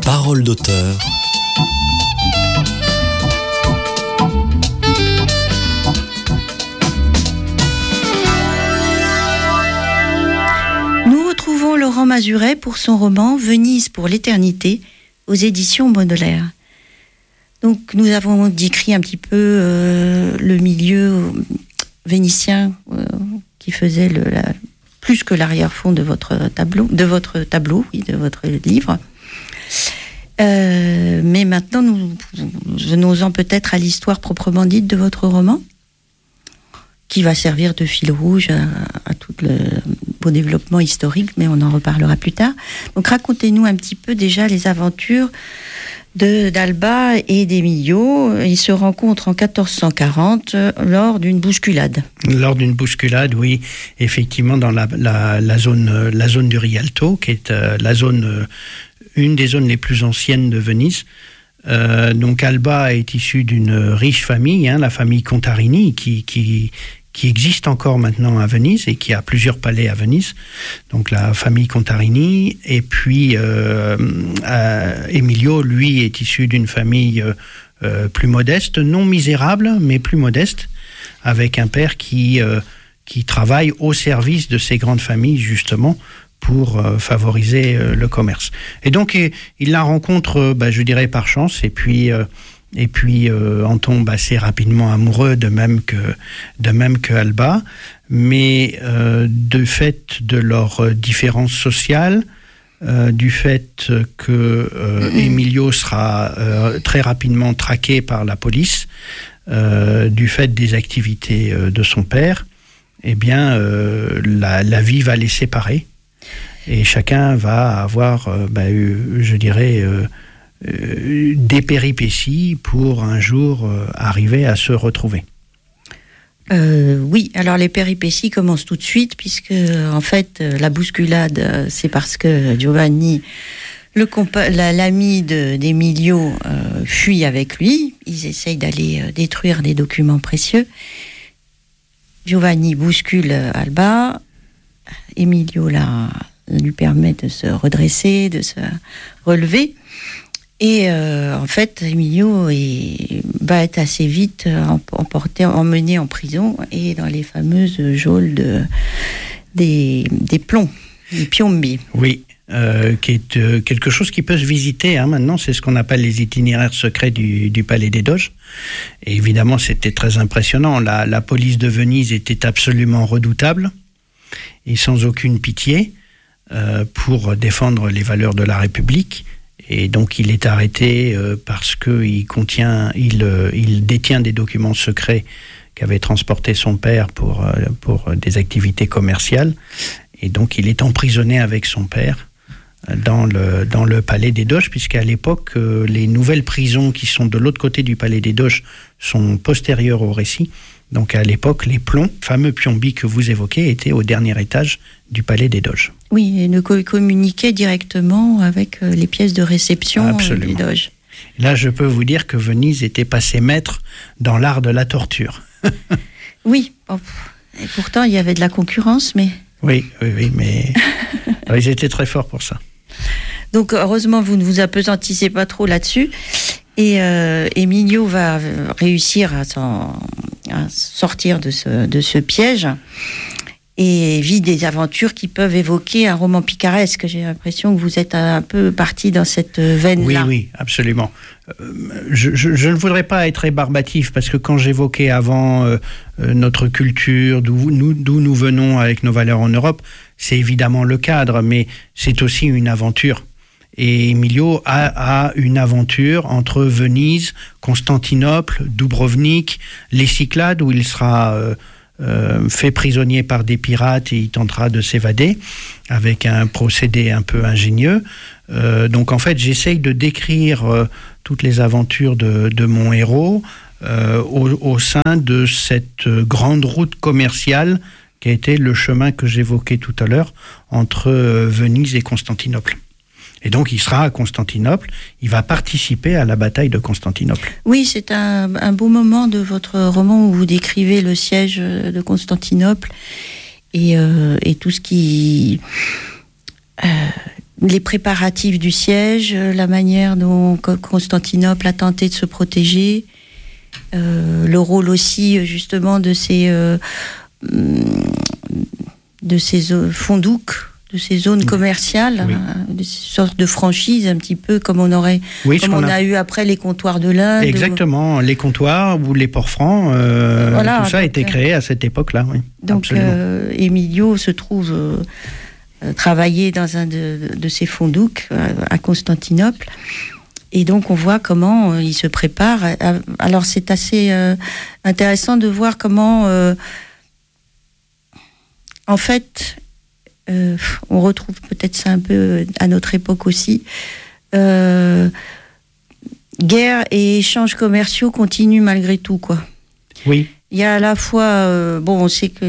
Parole d'auteur. Nous retrouvons Laurent Mazuret pour son roman « Venise pour l'éternité » aux éditions Baudelaire. Donc nous avons décrit un petit peu le milieu vénitien qui faisait plus que l'arrière-fond de votre tableau, de votre livre. Mais maintenant, venons-en peut-être à l'histoire proprement dite de votre roman, qui va servir de fil rouge à tout le beau développement historique, mais on en reparlera plus tard. Donc racontez-nous un petit peu déjà les aventures d'Alba et d'Emilio. Ils se rencontrent en 1440 lors d'une bousculade. Lors d'une bousculade, oui, effectivement, dans la zone du Rialto, qui est une des zones les plus anciennes de Venise. Donc Alba est issue d'une riche famille, la famille Contarini, qui existe encore maintenant à Venise et qui a plusieurs palais à Venise. Donc la famille Contarini, et puis Emilio, lui, est issu d'une famille plus modeste, non misérable, mais plus modeste, avec un père qui travaille au service de ces grandes familles, justement, pour favoriser le commerce. Et donc, il la rencontre, je dirais, par chance, et puis en tombe assez rapidement amoureux, de même que Alba, mais du fait de leur différence sociale, du fait que Emilio sera très rapidement traqué par la police, du fait des activités de son père, eh bien, la vie va les séparer, et chacun va avoir, je dirais, des péripéties pour un jour arriver à se retrouver. Oui, alors les péripéties commencent tout de suite, puisque en fait la bousculade, c'est parce que Giovanni, l'ami d'Emilio, fuit avec lui. Ils essayent d'aller détruire des documents précieux. Giovanni bouscule Alba. Emilio lui permet de se redresser, de se relever. Et en fait, Emilio va être assez vite emmené en prison et dans les fameuses geôles des plombs, des piombi. Oui, qui est quelque chose qui peut se visiter maintenant. C'est ce qu'on appelle les itinéraires secrets du Palais des Doges. Et évidemment, c'était très impressionnant. La police de Venise était absolument redoutable et sans aucune pitié pour défendre les valeurs de la République. Et donc il est arrêté parce qu'il détient des documents secrets qu'avait transporté son père pour des activités commerciales. Et donc il est emprisonné avec son père dans le Palais des Doges, puisqu'à l'époque, les nouvelles prisons qui sont de l'autre côté du Palais des Doges sont postérieures au récit. Donc à l'époque, les plombs, fameux piombi que vous évoquez, étaient au dernier étage du Palais des Doges. Oui, et ne communiquaient directement avec les pièces de réception des Doges. Là, je peux vous dire que Venise était passé maître dans l'art de la torture. Oui, et pourtant il y avait de la concurrence, mais... Oui, mais ils étaient très forts pour ça. Donc heureusement, vous ne vous appesantissez pas trop là-dessus. Et Emilio va réussir à sortir de ce piège et vit des aventures qui peuvent évoquer un roman picaresque. J'ai l'impression que vous êtes un peu parti dans cette veine-là. Oui, absolument. Je ne voudrais pas être rébarbatif, parce que quand j'évoquais avant notre culture, d'où nous venons avec nos valeurs en Europe, c'est évidemment le cadre, mais c'est aussi une aventure. Et Emilio a une aventure entre Venise, Constantinople, Dubrovnik, les Cyclades, où il sera fait prisonnier par des pirates et il tentera de s'évader avec un procédé un peu ingénieux. Donc en fait, j'essaye de décrire toutes les aventures de mon héros au sein de cette grande route commerciale qui a été le chemin que j'évoquais tout à l'heure entre Venise et Constantinople. Et donc, il sera à Constantinople. Il va participer à la bataille de Constantinople. Oui, c'est un beau moment de votre roman où vous décrivez le siège de Constantinople et tout ce qui les préparatifs du siège, la manière dont Constantinople a tenté de se protéger, le rôle aussi justement de ces fondouks, de ces zones commerciales, des sortes de franchises un petit peu comme on a eu après les comptoirs de l'Inde. Exactement, les comptoirs ou les ports francs, tout ça a été créé à cette époque-là. Oui, donc Emilio se trouve travailler dans un de ces fondouks à Constantinople. Et donc, on voit comment il se prépare. Alors, c'est assez intéressant de voir comment, en fait, on retrouve peut-être ça un peu à notre époque aussi. Guerre et échanges commerciaux continuent malgré tout, quoi. Oui. Il y a à la fois, on sait que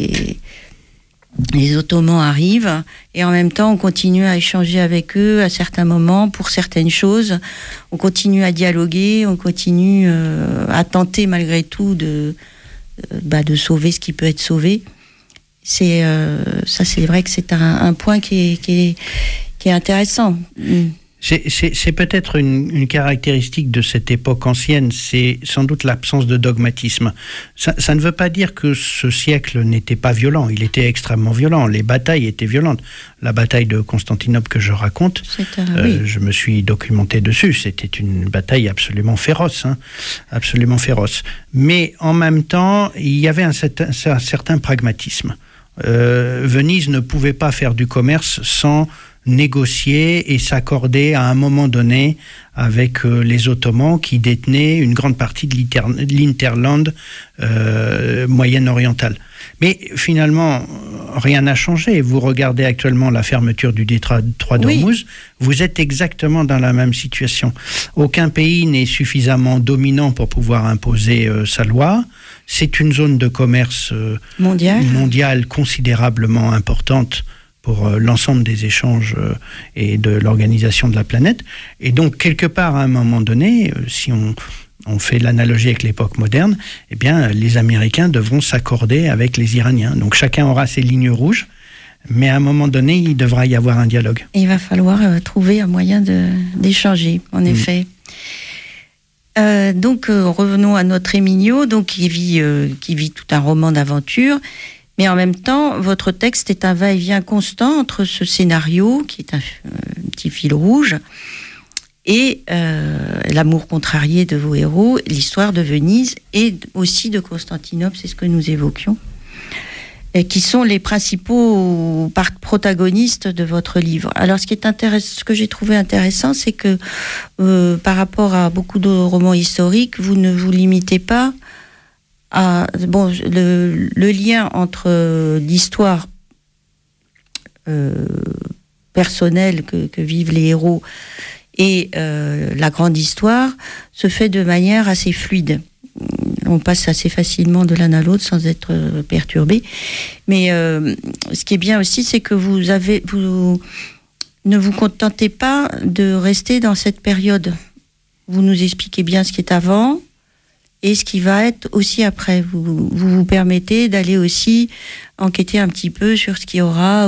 les Ottomans arrivent et en même temps on continue à échanger avec eux à certains moments pour certaines choses, on continue à dialoguer, on continue à tenter malgré tout de sauver ce qui peut être sauvé. C'est vrai que c'est un point qui est intéressant. C'est peut-être une caractéristique de cette époque ancienne, c'est sans doute l'absence de dogmatisme. Ça ne veut pas dire que ce siècle n'était pas violent, il était extrêmement violent, les batailles étaient violentes. La bataille de Constantinople que je raconte, je me suis documenté dessus, c'était une bataille absolument féroce, absolument féroce. Mais en même temps, il y avait un certain pragmatisme. Venise ne pouvait pas faire du commerce sans négocier et s'accorder à un moment donné avec les Ottomans qui détenaient une grande partie de l'Hinterland moyen-oriental. Mais finalement, rien n'a changé. Vous regardez actuellement la fermeture du détroit d'Ormuz, vous êtes exactement dans la même situation. Aucun pays n'est suffisamment dominant pour pouvoir imposer sa loi. C'est une zone de commerce mondiale considérablement importante pour l'ensemble des échanges et de l'organisation de la planète. Et donc, quelque part, à un moment donné, si on fait l'analogie avec l'époque moderne, eh bien, les Américains devront s'accorder avec les Iraniens. Donc, chacun aura ses lignes rouges, mais à un moment donné, il devra y avoir un dialogue. Et il va falloir trouver un moyen d'échanger, en effet. Donc, revenons à notre Emilio, donc, qui vit tout un roman d'aventure. Mais en même temps, votre texte est un va-et-vient constant entre ce scénario, qui est un petit fil rouge, et l'amour contrarié de vos héros, l'histoire de Venise et aussi de Constantinople, c'est ce que nous évoquions, et qui sont les principaux protagonistes de votre livre. Alors, ce que j'ai trouvé intéressant, c'est que par rapport à beaucoup de romans historiques, vous ne vous limitez pas le lien entre l'histoire personnelle que vivent les héros et la grande histoire se fait de manière assez fluide. On passe assez facilement de l'un à l'autre sans être perturbé. Mais ce qui est bien aussi, c'est que vous ne vous contentez pas de rester dans cette période. Vous nous expliquez bien ce qui est avant et ce qui va être aussi après. Vous permettez d'aller aussi enquêter un petit peu sur ce qu'il y aura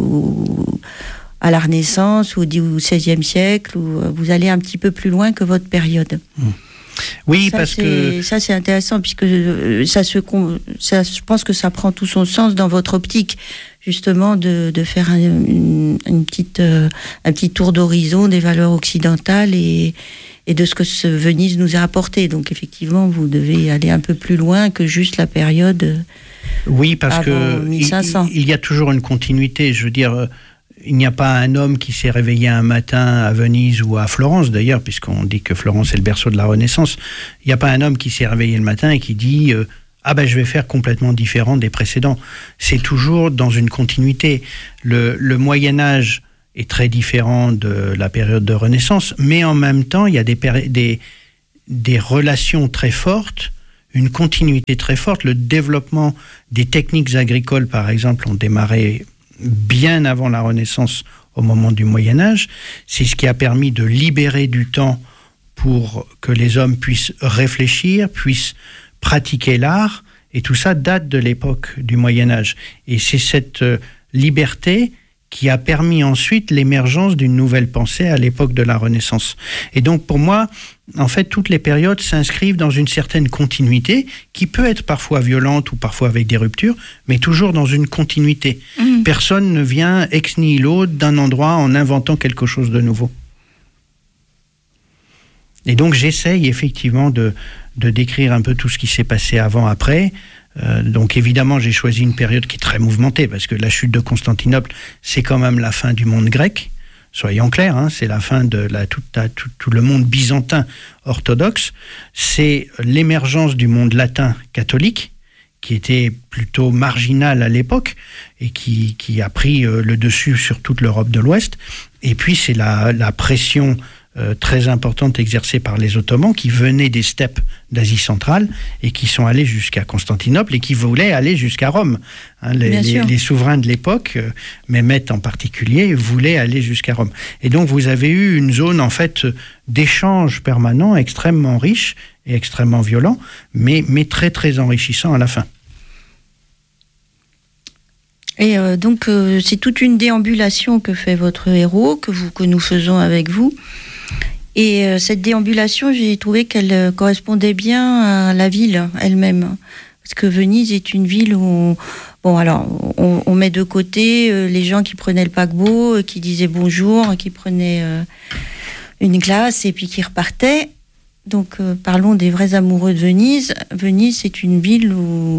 à la Renaissance ou au XVIe siècle, où vous allez un petit peu plus loin que votre période. Oui, ça c'est intéressant, puisque je pense que ça prend tout son sens dans votre optique, justement, de faire un petit tour d'horizon des valeurs occidentales et de ce que Venise nous a apporté. Donc effectivement, vous devez aller un peu plus loin que juste la période. Oui, parce que 1500. Il y a toujours une continuité. Je veux dire, il n'y a pas un homme qui s'est réveillé un matin à Venise ou à Florence, d'ailleurs, puisqu'on dit que Florence est le berceau de la Renaissance. Il n'y a pas un homme qui s'est réveillé le matin et qui dit je vais faire complètement différent des précédents. C'est toujours dans une continuité. Le Moyen-Âge est très différent de la période de Renaissance, mais en même temps, il y a des relations très fortes, une continuité très forte. Le développement des techniques agricoles, par exemple, ont démarré bien avant la Renaissance, au moment du Moyen-Âge. C'est ce qui a permis de libérer du temps pour que les hommes puissent réfléchir, puissent pratiquer l'art, et tout ça date de l'époque du Moyen-Âge. Et c'est cette liberté qui a permis ensuite l'émergence d'une nouvelle pensée à l'époque de la Renaissance. Et donc pour moi, en fait, toutes les périodes s'inscrivent dans une certaine continuité qui peut être parfois violente ou parfois avec des ruptures, mais toujours dans une continuité. Personne ne vient ex nihilo d'un endroit en inventant quelque chose de nouveau. Et donc j'essaye effectivement de décrire un peu tout ce qui s'est passé avant, après. Donc évidemment, j'ai choisi une période qui est très mouvementée, parce que la chute de Constantinople, c'est quand même la fin du monde grec. Soyons clairs, hein, c'est la fin de tout le monde byzantin orthodoxe. C'est l'émergence du monde latin catholique, qui était plutôt marginal à l'époque, et qui a pris le dessus sur toute l'Europe de l'Ouest. Et puis c'est la pression très importante exercée par les Ottomans, qui venaient des steppes d'Asie centrale et qui sont allés jusqu'à Constantinople et qui voulaient aller jusqu'à Rome. Hein, les souverains de l'époque, Mehmet en particulier, voulaient aller jusqu'à Rome. Et donc vous avez eu une zone en fait d'échange permanent, extrêmement riche et extrêmement violent, mais très très enrichissant à la fin. Et donc c'est toute une déambulation que fait votre héros, que nous faisons avec vous. Et cette déambulation, j'ai trouvé qu'elle correspondait bien à la ville elle-même. Parce que Venise est une ville où on met de côté les gens qui prenaient le paquebot, qui disaient bonjour, qui prenaient une glace et puis qui repartaient. Donc parlons des vrais amoureux de Venise. Venise, c'est une ville où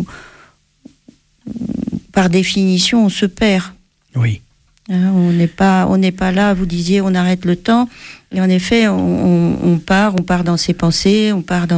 par définition, on se perd. Oui. On n'est pas là, vous disiez, on arrête le temps. Et en effet, on part dans ses pensées, on part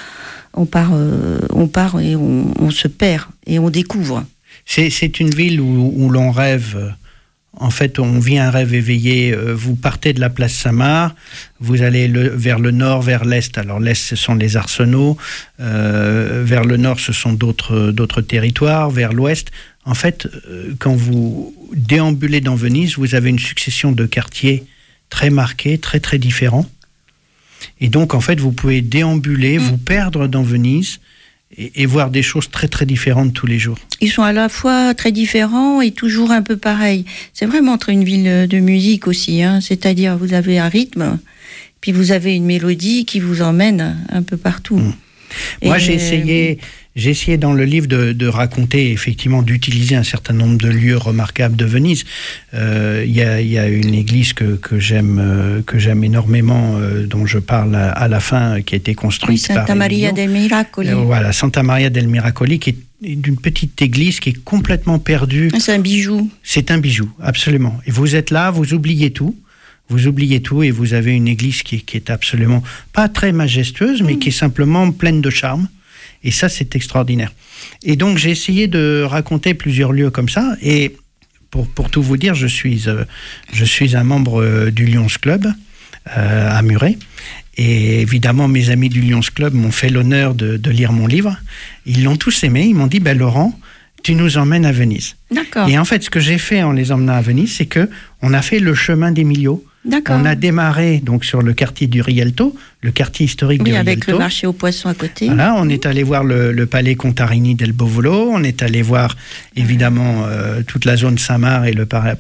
et on se perd et on découvre. C'est une ville où l'on rêve. En fait, on vit un rêve éveillé. Vous partez de la place Saint-Marc, vous allez vers le nord, vers l'est. Alors l'est, ce sont les arsenaux. Vers le nord, ce sont d'autres territoires. Vers l'ouest, en fait, quand vous déambulez dans Venise, vous avez une succession de quartiers très marqués, très très différents. Et donc, en fait, vous pouvez déambuler, vous perdre dans Venise et voir des choses très très différentes tous les jours. Ils sont à la fois très différents et toujours un peu pareils. C'est vraiment une ville de musique aussi, hein. C'est-à-dire vous avez un rythme, puis vous avez une mélodie qui vous emmène un peu partout. Moi, j'ai essayé dans le livre de raconter, effectivement, d'utiliser un certain nombre de lieux remarquables de Venise. Il y a une église que j'aime énormément, dont je parle à la fin, qui a été construite par Santa Maria del Miracoli. Voilà, Santa Maria del Miracoli, qui est d'une petite église qui est complètement perdue. C'est un bijou. C'est un bijou, absolument. Et vous êtes là, vous oubliez tout. Vous oubliez tout et vous avez une église qui est absolument pas très majestueuse, mais qui est simplement pleine de charme. Et ça, c'est extraordinaire. Et donc, j'ai essayé de raconter plusieurs lieux comme ça. Et pour tout vous dire, je suis un membre du Lions Club à Muret. Et évidemment, mes amis du Lions Club m'ont fait l'honneur de lire mon livre. Ils l'ont tous aimé. Ils m'ont dit, Laurent, tu nous emmènes à Venise. D'accord. Et en fait, ce que j'ai fait en les emmenant à Venise, c'est qu'on a fait le chemin d'Emilio. D'accord. On a démarré donc sur le quartier du Rialto, le quartier historique du Rialto. Avec le marché aux poissons à côté. Voilà, on est allé voir le palais Contarini del Bovolo, on est allé voir évidemment toute la zone Saint-Marc et le palais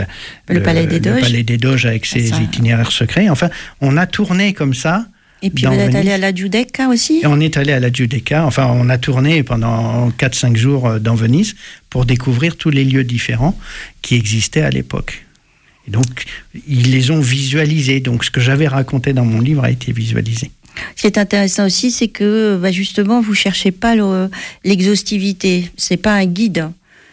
des Doges avec ses itinéraires secrets. Enfin, on a tourné comme ça. Et puis vous êtes allé à la Giudecca aussi ? Et on est allé à la Giudecca. Enfin, on a tourné pendant 4-5 jours dans Venise pour découvrir tous les lieux différents qui existaient à l'époque. Et donc, ils les ont visualisés. Donc, ce que j'avais raconté dans mon livre a été visualisé. Ce qui est intéressant aussi, c'est que justement, vous ne cherchez pas l'exhaustivité. Ce n'est pas un guide.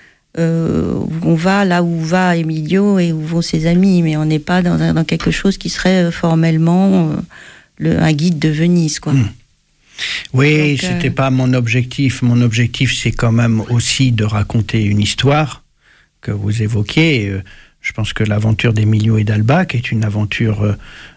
On va là où va Emilio et où vont ses amis, mais on n'est pas dans quelque chose qui serait formellement un guide de Venise, quoi. Oui, donc, c'était pas mon objectif. Mon objectif, c'est quand même aussi de raconter une histoire que vous évoquez. Je pense que l'aventure d'Emilio et d'Alba, qui est une aventure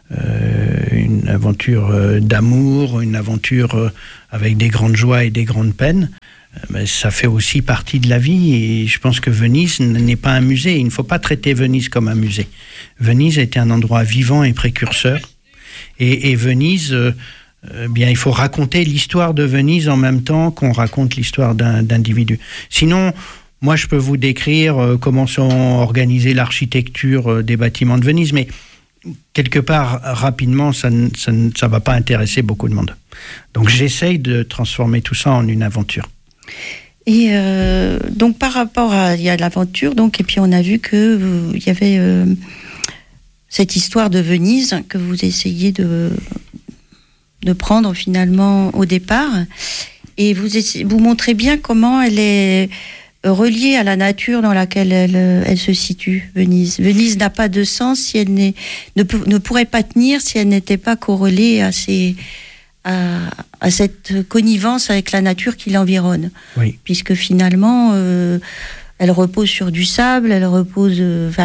d'amour, une aventure avec des grandes joies et des grandes peines, ça fait aussi partie de la vie. Et je pense que Venise n'est pas un musée. Il ne faut pas traiter Venise comme un musée. Venise était un endroit vivant et précurseur. Et Venise, il faut raconter l'histoire de Venise en même temps qu'on raconte l'histoire d'individus. Sinon, moi, je peux vous décrire comment sont organisées l'architecture des bâtiments de Venise, mais quelque part, rapidement, ça va pas intéresser beaucoup de monde. Donc, j'essaye de transformer tout ça en une aventure. Et donc, par rapport à l'aventure, donc, et puis on a vu que il y avait cette histoire de Venise que vous essayez de prendre finalement au départ, et vous montrez bien comment elle est reliée à la nature dans laquelle elle se situe, Venise. Venise n'a pas de sens si elle ne pourrait pas tenir si elle n'était pas corrélée à cette connivence avec la nature qui l'environne. Oui. Puisque finalement, elle repose sur du sable, elle repose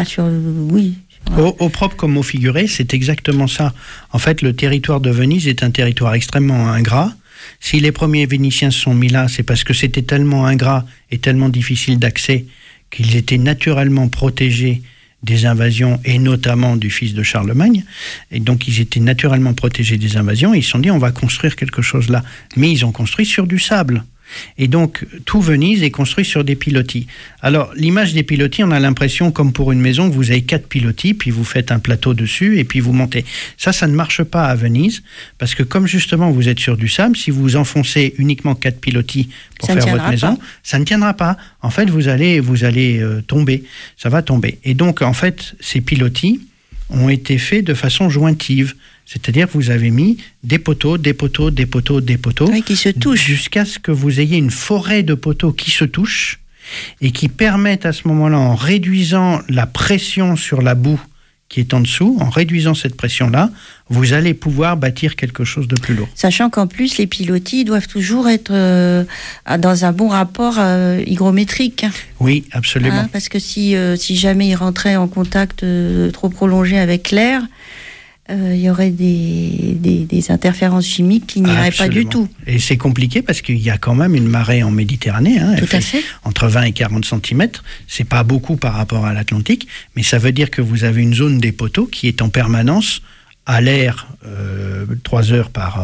Au propre comme au figuré, c'est exactement ça. En fait, le territoire de Venise est un territoire extrêmement ingrat. Si les premiers Vénitiens se sont mis là, c'est parce que c'était tellement ingrat et tellement difficile d'accès qu'ils étaient naturellement protégés des invasions, et notamment du fils de Charlemagne. Et donc, ils étaient naturellement protégés des invasions. Et ils se sont dit, on va construire quelque chose là. Mais ils ont construit sur du sable. Et donc, tout Venise est construit sur des pilotis. Alors, l'image des pilotis, on a l'impression, comme pour une maison, que vous avez 4 pilotis, puis vous faites un plateau dessus, et puis vous montez. Ça ne marche pas à Venise, parce que comme justement vous êtes sur du sable, si vous enfoncez uniquement 4 pilotis pour faire votre maison, ça ne tiendra pas. En fait, vous allez tomber. Ça va tomber. Et donc, en fait, ces pilotis ont été faits de façon jointive. C'est-à-dire que vous avez mis des poteaux, oui, qui se touchent, jusqu'à ce que vous ayez une forêt de poteaux qui se touchent et qui permettent à ce moment-là, en réduisant la pression sur la boue qui est en dessous, en réduisant cette pression-là, vous allez pouvoir bâtir quelque chose de plus lourd. Sachant qu'en plus, les pilotis doivent toujours être dans un bon rapport hygrométrique. Oui, absolument. Parce que si jamais ils rentraient en contact trop prolongé avec l'air, il y aurait des interférences chimiques qui n'iraient pas du tout. Et c'est compliqué parce qu'il y a quand même une marée en Méditerranée. Tout à fait. Entre 20 et 40 cm. C'est pas beaucoup par rapport à l'Atlantique, mais ça veut dire que vous avez une zone des poteaux qui est en permanence à l'air 3 heures par,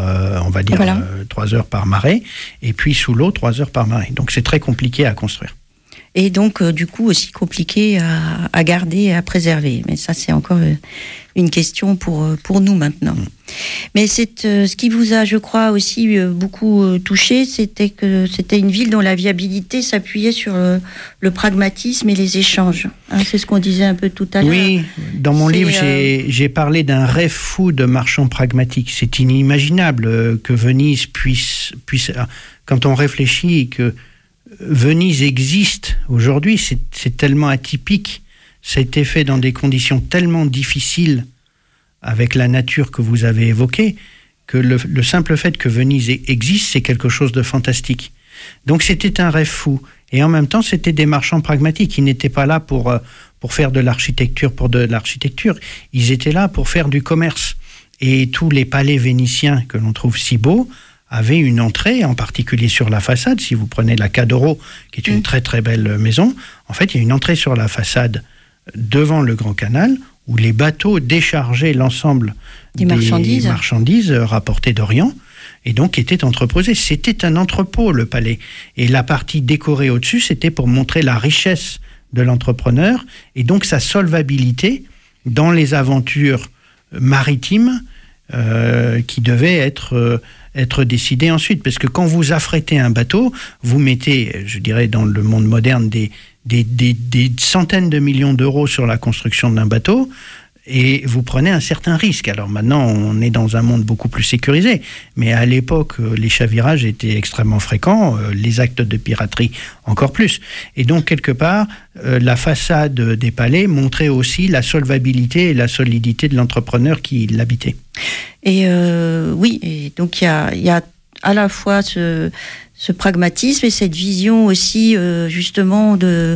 3 heures par marée, et puis sous l'eau 3 heures par marée. Donc c'est très compliqué à construire. Et donc, du coup, aussi compliqué à garder et à préserver. Mais ça, c'est encore une question pour nous maintenant. Mais ce qui vous a, je crois, aussi beaucoup touché, c'était que c'était une ville dont la viabilité s'appuyait sur le pragmatisme et les échanges. C'est ce qu'on disait un peu tout à l'heure. Oui, dans mon livre, j'ai parlé d'un rêve fou de marchand pragmatique. C'est inimaginable que Venise puisse quand on réfléchit que Venise existe aujourd'hui, c'est tellement atypique, ça a été fait dans des conditions tellement difficiles avec la nature que vous avez évoquée, que le simple fait que Venise existe, c'est quelque chose de fantastique. Donc c'était un rêve fou. Et en même temps, c'était des marchands pragmatiques. Ils n'étaient pas là pour faire de l'architecture pour de l'architecture. Ils étaient là pour faire du commerce. Et tous les palais vénitiens que l'on trouve si beaux avait une entrée, en particulier sur la façade. Si vous prenez la Cadoro, qui est une très très belle maison, en fait, il y a une entrée sur la façade devant le Grand Canal, où les bateaux déchargeaient l'ensemble des marchandises rapportées d'Orient, et donc étaient entreposées. C'était un entrepôt, le palais. Et la partie décorée au-dessus, c'était pour montrer la richesse de l'entrepreneur, et donc sa solvabilité dans les aventures maritimes qui devaient être décidé ensuite, parce que quand vous affrétez un bateau, vous mettez, je dirais dans le monde moderne, des centaines de millions d'euros sur la construction d'un bateau, et vous prenez un certain risque. Alors maintenant, on est dans un monde beaucoup plus sécurisé, mais à l'époque, les chavirages étaient extrêmement fréquents, les actes de piraterie encore plus. Et donc, quelque part, la façade des palais montrait aussi la solvabilité et la solidité de l'entrepreneur qui l'habitait. Et oui, et donc il y a à la fois ce pragmatisme et cette vision aussi justement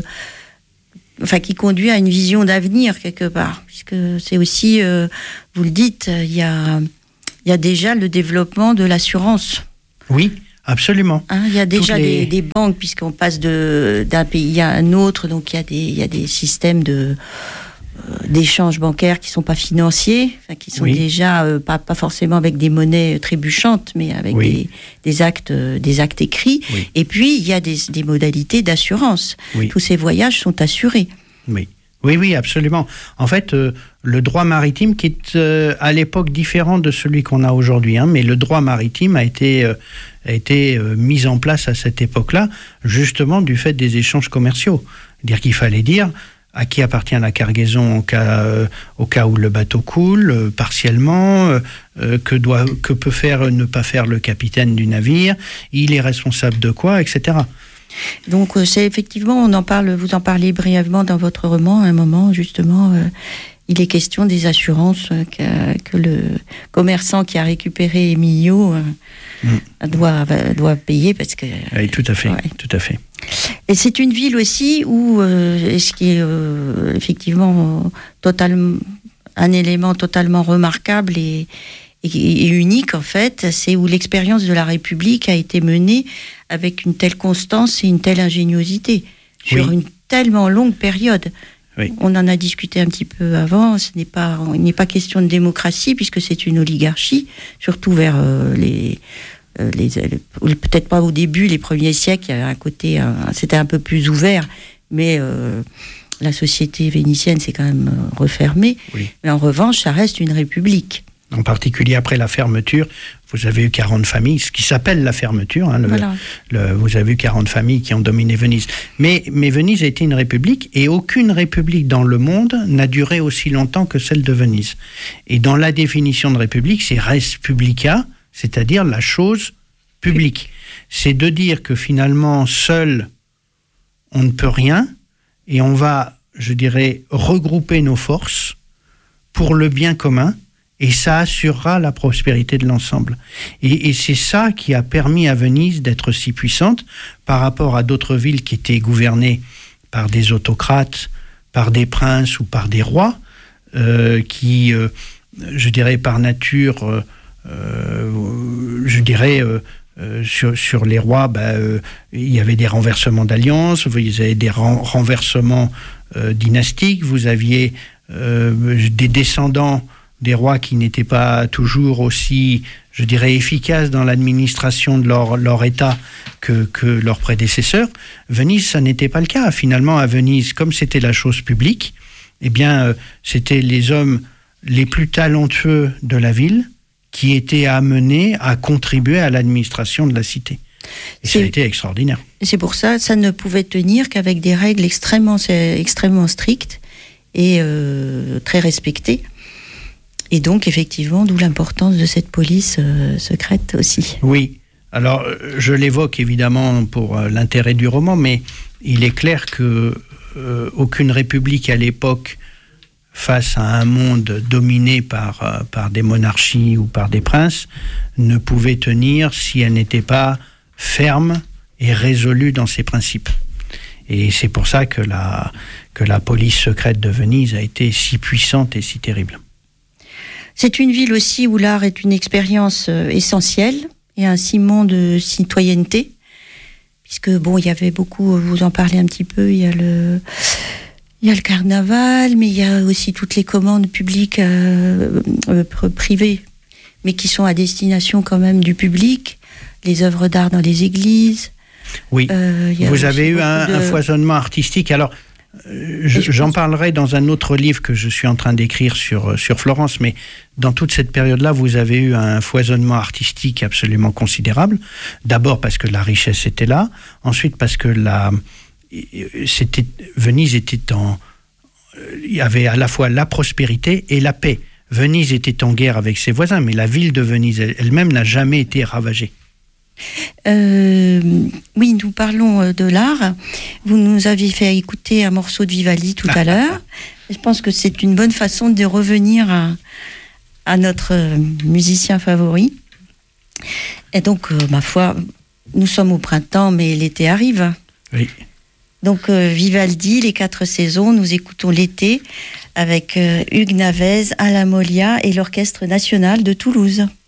qui conduit à une vision d'avenir quelque part, puisque c'est aussi, vous le dites, il y a déjà le développement de l'assurance. Oui, absolument. Il y a déjà des banques, puisqu'on passe d'un pays à un autre, donc il y a des systèmes d'échanges bancaires qui sont pas financiers, qui sont déjà pas forcément avec des monnaies trébuchantes, mais avec des actes écrits. Oui. Et puis il y a des modalités d'assurance. Oui. Tous ces voyages sont assurés. Oui. Oui, absolument. En fait, le droit maritime, qui est à l'époque différent de celui qu'on a aujourd'hui, mais le droit maritime a été mis en place à cette époque-là, justement du fait des échanges commerciaux. C'est-à-dire qu'il fallait dire à qui appartient la cargaison au cas où le bateau coule, partiellement, que peut faire, ne pas faire le capitaine du navire, il est responsable de quoi, etc. Donc c'est effectivement, vous en parlez brièvement dans votre roman, à un moment justement, il est question des assurances que le commerçant qui a récupéré Emilio doit payer parce que... Oui, tout à fait, tout à fait. Et c'est une ville aussi où, ce qui est effectivement un élément totalement remarquable et unique en fait, c'est où l'expérience de la République a été menée avec une telle constance et une telle ingéniosité sur une tellement longue période. Oui. On en a discuté un petit peu avant, il n'est pas question de démocratie puisque c'est une oligarchie, surtout vers peut-être pas au début, les premiers siècles, il y avait un côté, c'était un peu plus ouvert, mais la société vénitienne s'est quand même refermée. Oui. Mais en revanche, ça reste une république. En particulier après la fermeture, vous avez eu 40 familles, ce qui s'appelle la fermeture. Vous avez eu 40 familles qui ont dominé Venise. Mais Venise a été une république et aucune république dans le monde n'a duré aussi longtemps que celle de Venise. Et dans la définition de république, c'est res publica, c'est-à-dire la chose publique. C'est de dire que finalement, seul, on ne peut rien et on va, je dirais, regrouper nos forces pour le bien commun. Et ça assurera la prospérité de l'ensemble. Et c'est ça qui a permis à Venise d'être si puissante par rapport à d'autres villes qui étaient gouvernées par des autocrates, par des princes ou par des rois, qui, je dirais, par nature, sur les rois, il y avait des renversements d'alliances, vous avez des renversements dynastiques, vous aviez des descendants des rois qui n'étaient pas toujours aussi, je dirais, efficaces dans l'administration de leur État que leurs prédécesseurs. Venise, ça n'était pas le cas. Finalement, à Venise, comme c'était la chose publique, eh bien, c'était les hommes les plus talentueux de la ville qui étaient amenés à contribuer à l'administration de la cité. Et ça a été extraordinaire. C'est pour ça, ça ne pouvait tenir qu'avec des règles extrêmement strictes et très respectées. Et donc, effectivement, d'où l'importance de cette police secrète aussi. Oui. Alors, je l'évoque évidemment pour l'intérêt du roman, mais il est clair que aucune république à l'époque, face à un monde dominé par des monarchies ou par des princes, ne pouvait tenir si elle n'était pas ferme et résolue dans ses principes. Et c'est pour ça que la police secrète de Venise a été si puissante et si terrible. C'est une ville aussi où l'art est une expérience essentielle et un ciment de citoyenneté, puisque il y avait beaucoup, vous en parlez un petit peu, il y a le carnaval, mais il y a aussi toutes les commandes publiques privées, mais qui sont à destination quand même du public, les œuvres d'art dans les églises. Oui, vous avez eu un foisonnement artistique. Alors, j'en parlerai dans un autre livre que je suis en train d'écrire sur Florence, mais dans toute cette période-là, vous avez eu un foisonnement artistique absolument considérable. D'abord parce que la richesse était là, ensuite parce que Venise était il y avait à la fois la prospérité et la paix. Venise était en guerre avec ses voisins, mais la ville de Venise elle-même n'a jamais été ravagée. Oui, nous parlons de l'art. Vous nous avez fait écouter un morceau de Vivaldi tout à l'heure. Je pense que c'est une bonne façon de revenir à notre musicien favori. Et donc, ma foi, nous sommes au printemps, mais l'été arrive. Oui. Donc, Vivaldi, les 4 saisons, nous écoutons l'été avec Hugues Navez, Alain Molia et l'Orchestre national de Toulouse.